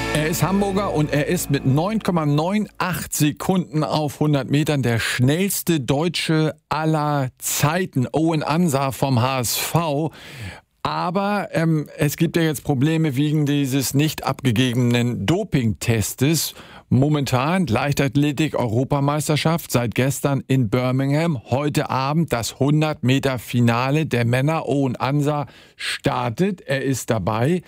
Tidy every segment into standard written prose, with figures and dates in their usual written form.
Er ist Hamburger und er ist mit 9,98 Sekunden auf 100 Metern der schnellste Deutsche aller Zeiten. Owen Ansah vom HSV. Aber es gibt ja jetzt Probleme wegen dieses nicht abgegebenen Dopingtestes. Momentan Leichtathletik-Europameisterschaft seit gestern in Birmingham. Heute Abend das 100-Meter-Finale der Männer. Owen Ansah startet. Er ist dabei.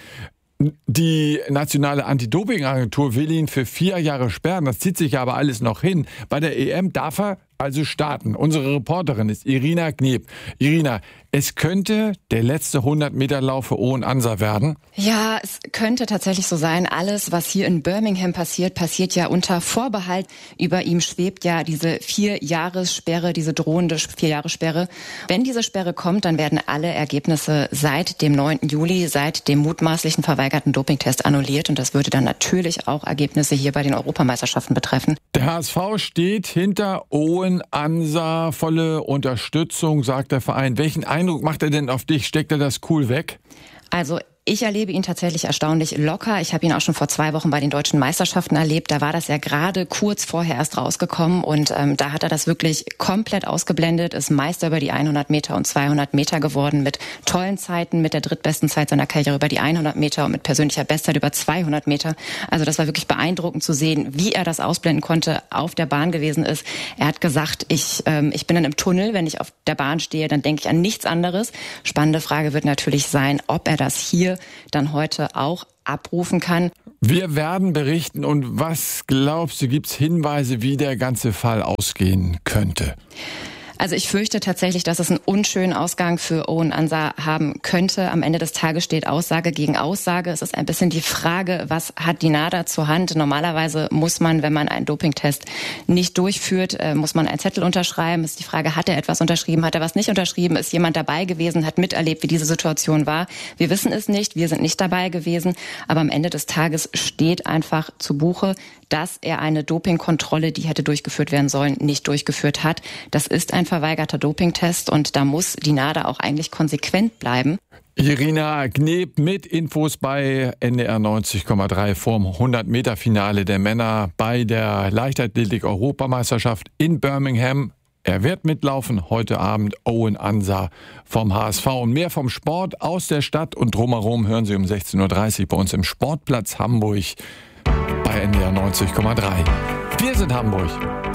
Die nationale Anti-Doping-Agentur will ihn für 4 Jahre sperren. Das zieht sich aber alles noch hin. Bei der EM darf er also starten. Unsere Reporterin ist Irina Kneb. Irina, es könnte der letzte 100-Meter-Lauf für Owen Ansah werden? Ja, es könnte tatsächlich so sein. Alles, was hier in Birmingham passiert, passiert ja unter Vorbehalt. Über ihm schwebt ja diese 4-Jahres-Sperre, diese drohende 4-Jahres-Sperre. Wenn diese Sperre kommt, dann werden alle Ergebnisse seit dem 9. Juli, seit dem mutmaßlichen verweigerten Dopingtest annulliert. Und das würde dann natürlich auch Ergebnisse hier bei den Europameisterschaften betreffen. Der HSV steht hinter Owen Ansah, volle Unterstützung, sagt der Verein. Welchen Eindruck macht er denn auf dich? Steckt er das cool weg? Also ich erlebe ihn tatsächlich erstaunlich locker. Ich habe ihn auch schon vor 2 Wochen bei den deutschen Meisterschaften erlebt. Da war das ja gerade kurz vorher erst rausgekommen und da hat er das wirklich komplett ausgeblendet, ist Meister über die 100 Meter und 200 Meter geworden mit tollen Zeiten, mit der drittbesten Zeit seiner Karriere über die 100 Meter und mit persönlicher Bestzeit über 200 Meter. Also das war wirklich beeindruckend zu sehen, wie er das ausblenden konnte, auf der Bahn gewesen ist. Er hat gesagt, ich bin dann im Tunnel, wenn ich auf der Bahn stehe, dann denke ich an nichts anderes. Spannende Frage wird natürlich sein, ob er das hier dann heute auch abrufen kann. Wir werden berichten. Und was glaubst du, gibt es Hinweise, wie der ganze Fall ausgehen könnte? Also ich fürchte tatsächlich, dass es einen unschönen Ausgang für Owen Ansah haben könnte. Am Ende des Tages steht Aussage gegen Aussage. Es ist ein bisschen die Frage, was hat die NADA zur Hand? Normalerweise muss man, wenn man einen Dopingtest nicht durchführt, muss man einen Zettel unterschreiben. Es ist die Frage, hat er etwas unterschrieben, hat er was nicht unterschrieben? Ist jemand dabei gewesen, hat miterlebt, wie diese Situation war? Wir wissen es nicht, wir sind nicht dabei gewesen. Aber am Ende des Tages steht einfach zu Buche, dass er eine Dopingkontrolle, die hätte durchgeführt werden sollen, nicht durchgeführt hat. Das ist ein verweigerter Dopingtest und da muss die NADA auch eigentlich konsequent bleiben. Irina Kneb mit Infos bei NDR 90,3 vorm 100-Meter-Finale der Männer bei der Leichtathletik-Europameisterschaft in Birmingham. Er wird mitlaufen heute Abend, Owen Ansah vom HSV. Und mehr vom Sport aus der Stadt und drumherum hören Sie um 16.30 Uhr bei uns im Sportplatz Hamburg bei NDR 90,3. Wir sind Hamburg.